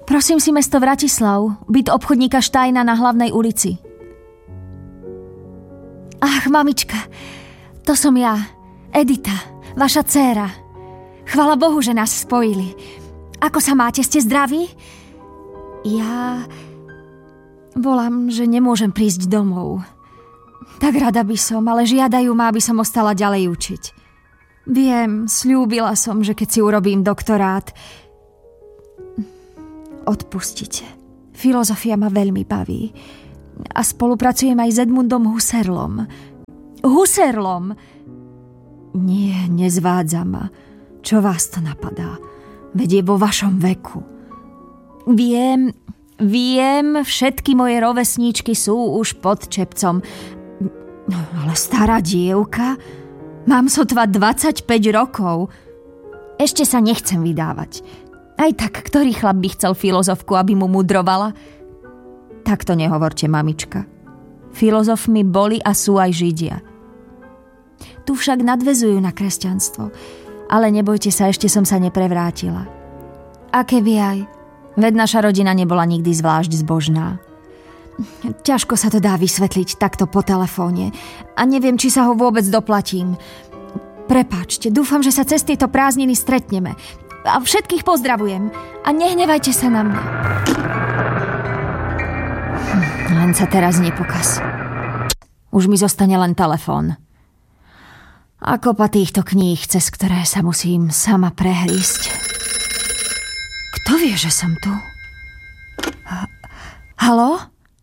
Prosím si mesto Vratislav, byt obchodníka Štajna na Hlavnej ulici. Ach, mamička, to som ja, Edita, vaša dcéra. Chvala Bohu, že nás spojili. Ako sa máte, ste zdraví? Ja volám, že nemôžem prísť domov. Tak rada by som, ale žiadajú ma, aby som ostala ďalej učiť. Viem, sľúbila som, že keď si urobím doktorát. Odpustite. Filozofia ma veľmi baví. A spolupracujem aj s Edmundom Husserlom. Husserlom! Nie, nezvádza ma. Čo vás to napadá? Veď je vo vašom veku. Viem, všetky moje rovesníčky sú už pod čepcom. No, ale stará dievka? Mám sotva 25 rokov. Ešte sa nechcem vydávať. Aj tak, ktorý chlap by chcel filozofku, aby mu mudrovala? Tak to nehovorte, mamička. Filozofmi boli a sú aj Židia. Tu však nadväzujú na kresťanstvo. Ale nebojte sa, ešte som sa neprevrátila. Aké vy aj? Veď naša rodina nebola nikdy zvlášť zbožná. Ťažko sa to dá vysvetliť takto po telefóne. A neviem, či sa ho vôbec doplatím. Prepáčte, dúfam, že sa cez tieto prázdniny stretneme. A všetkých pozdravujem. A nehnevajte sa na mňa. Len sa teraz nepokaz. Už mi zostane len telefón. A kopa týchto kníh, cez ktoré sa musím sama prehrísť. Kto vie, že som tu? Haló?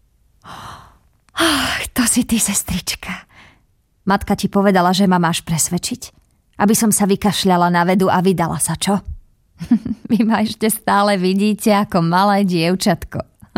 To si ty, sestrička. Matka ti povedala, že ma máš presvedčiť? Aby som sa vykašľala na vedu a vydala sa, čo? Vy ma ešte stále vidíte ako malé dievčatko.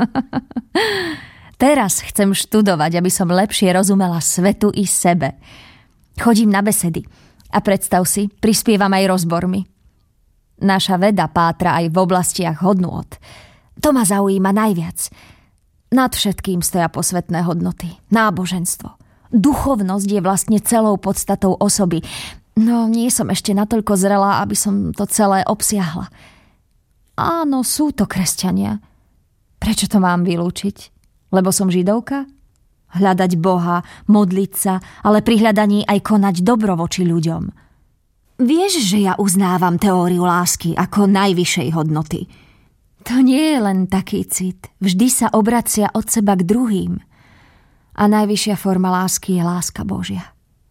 Teraz chcem študovať, aby som lepšie rozumela svetu i sebe. Chodím na besedy a predstav si, prispievam aj rozbormi. Naša veda pátra aj v oblastiach hodnôt. To ma zaujíma najviac. Nad všetkým stoja posvetné hodnoty, náboženstvo. Duchovnosť je vlastne celou podstatou osoby. No, nie som ešte natoľko zrelá, aby som to celé obsiahla. Áno, sú to kresťania. Prečo to mám vylúčiť? Lebo som židovka? Hľadať Boha, modliť sa, ale pri hľadaní aj konať dobro voči ľuďom. Vieš, že ja uznávam teóriu lásky ako najvyššej hodnoty. To nie je len taký cit. Vždy sa obracia od seba k druhým. A najvyššia forma lásky je láska Božia.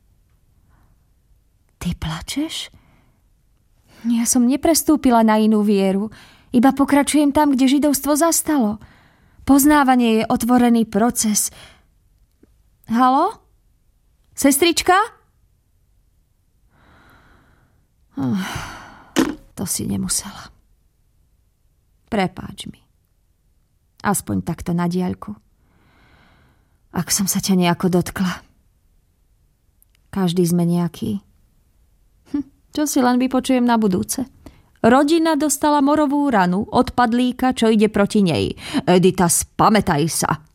Ty plačeš? Ja som neprestúpila na inú vieru. Iba pokračujem tam, kde židovstvo zastalo. Poznávanie je otvorený proces. Haló? Sestrička? To si nemusela. Prepáč mi. Aspoň takto na diaľku. Ak som sa ťa nejako dotkla. Každý sme nejaký. Čo si len vypočujem na budúce. Rodina dostala morovú ranu od padlíka, čo ide proti nej. Edita, spamätaj sa.